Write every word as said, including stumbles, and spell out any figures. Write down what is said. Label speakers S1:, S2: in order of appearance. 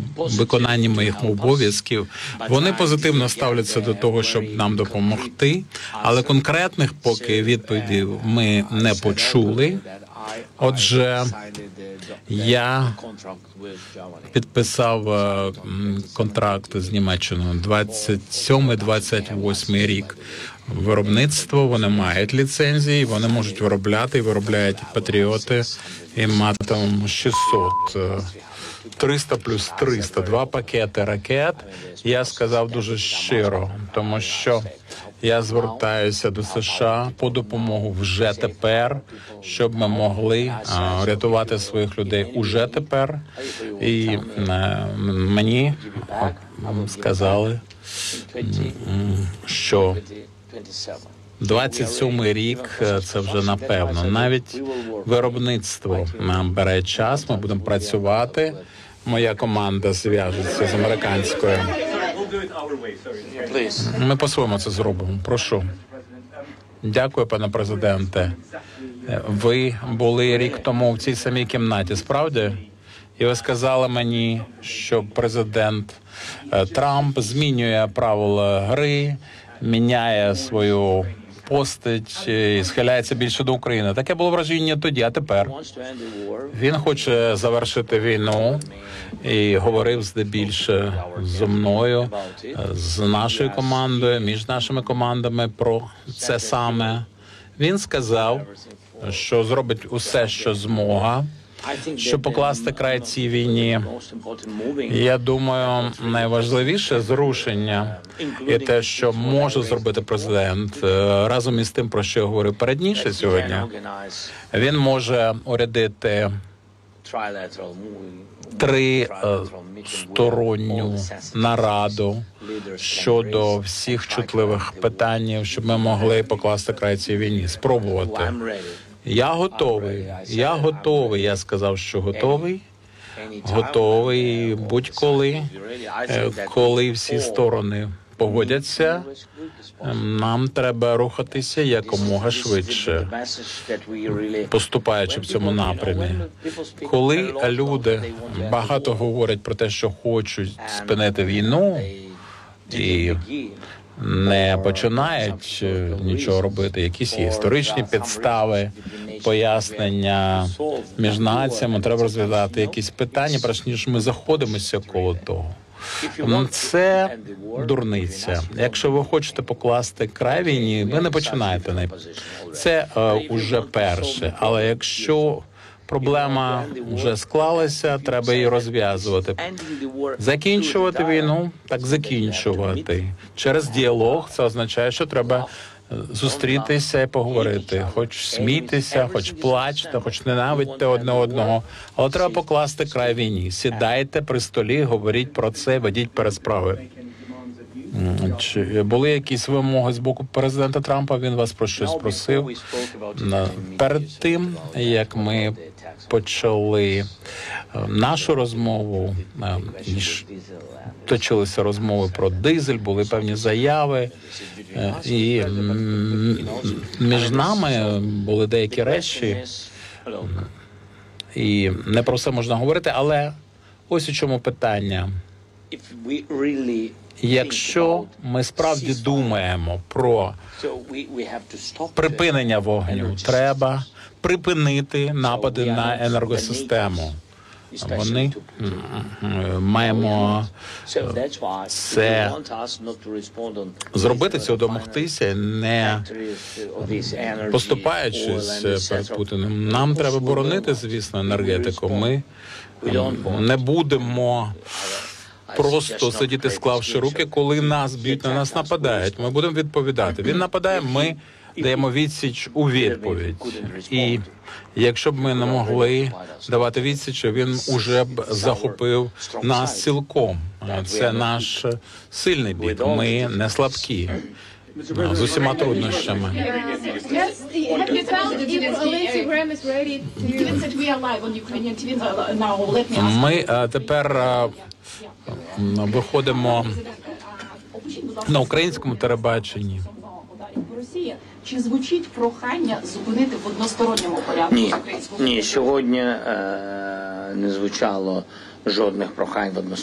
S1: виконанні моїх обов'язків. Вони позитивно ставляться до того, щоб нам допомогти, але конкретних поки відповідей ми не почули. Отже, я підписав контракт з Німеччиною двадцять сьомий - двадцять восьмий рік. Виробництво, вони мають ліцензії, вони можуть виробляти і виробляють патріоти і матом шістсот. триста плюс триста, два пакети ракет. Я сказав дуже щиро, тому що я звертаюся до США по допомогу вже тепер, щоб ми могли а, рятувати своїх людей уже тепер. І а, мені сказали, що двадцять сьомий рік – це вже напевно. Навіть виробництво нам бере час, ми будемо працювати. Моя команда зв'яжеться з американською. Ми по-своєму це зробимо. Прошу. Дякую, пане президенте. Ви були рік тому в цій самій кімнаті, справді? І ви сказали мені, що президент Трамп змінює правила гри, міняє свою постать і схиляється більше до України. Таке було враження тоді, а тепер? Він хоче завершити війну і говорив здебільше зі мною, з нашою командою, між нашими командами про це саме. Він сказав, що зробить усе, що змога, щоб покласти край цій війні. Я думаю, найважливіше зрушення і те, що може зробити президент, разом із тим, про що я говорив передніше сьогодні, він може урядити тристоронню нараду щодо всіх чутливих питань, щоб ми могли покласти край цій війні, спробувати. Я готовий, я готовий, я сказав, що готовий, готовий будь-коли, коли всі сторони погодяться, нам треба рухатися якомога швидше, поступаючи в цьому напрямі. Коли люди багато говорять про те, що хочуть спинити війну, і не починають нічого робити, якісь є історичні підстави, пояснення між націями, треба розглядати якісь питання, перш ніж ми заходимося коло того. Це дурниця. Якщо ви хочете покласти край війні, ви не починаєте. Це е, уже перше. Але якщо проблема вже склалася, треба її розв'язувати. Закінчувати війну, так закінчувати. Через діалог це означає, що треба зустрітися і поговорити. Хоч смійтеся, хоч плачте, хоч ненавидьте одне одного, але треба покласти край війні. Сідайте при столі, говоріть про це, ведіть пересправи. Чи були якісь вимоги з боку президента Трампа? Він вас про щось просив? Перед тим, як ми почали нашу розмову, точилися розмови про дизель, були певні заяви, і між нами були деякі речі, і не про все можна говорити, але ось у чому питання. Якщо ми справді думаємо про припинення вогню, треба припинити напади на енергосистему. Вони маємо це зробити, цього домогтися, не поступаючись перед Путіним. Нам треба боронити, звісно, енергетику. Ми не будемо просто сидіти, склавши руки, коли нас б'ють, на нас нападають. Ми будемо відповідати. Він нападає, ми даємо відсіч у відповідь. І якщо б ми не могли давати відсіч, він уже б захопив нас цілком. Це наш сильний бік. Ми не слабкі. З усіма труднощами. Ми тепер виходимо на українському телебаченні.
S2: Чи звучить прохання зупинити в односторонньому порядку?
S3: Ні, ні, сьогодні е, не звучало жодних прохань в односторонньому.